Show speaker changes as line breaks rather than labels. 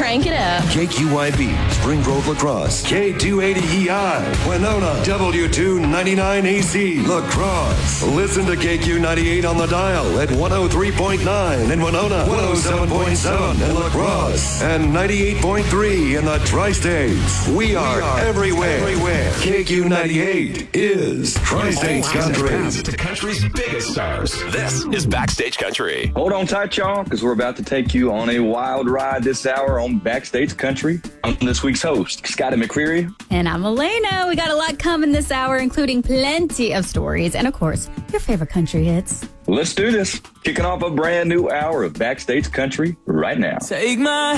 Crank it up.
KQYB, Spring Grove La Crosse. K280EI, Winona. W299AC, La Crosse. Listen to KQ98 on the dial at 103.9 in Winona, 107.7 in La Crosse, and 98.3 in the Tri-States. We are everywhere. KQ98 is Tri-States Country.
To country's biggest stars. This is Backstage Country.
Hold on tight, y'all, because we're about to take you on a wild ride this hour on Backstage Country. I'm this week's host, Scotty McCreery.
And I'm Elena. We got a lot coming this hour, including plenty of stories and, of course, your favorite country hits.
Let's do this. Kicking off a brand new hour of Backstage Country right now.
Take my